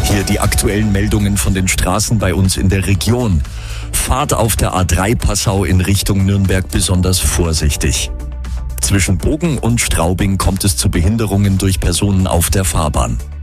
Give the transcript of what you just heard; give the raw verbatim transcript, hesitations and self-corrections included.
Hier die aktuellen Meldungen von den Straßen bei uns in der Region. Fahrt auf der A drei Passau in Richtung Nürnberg besonders vorsichtig. Zwischen Bogen und Straubing kommt es zu Behinderungen durch Personen auf der Fahrbahn.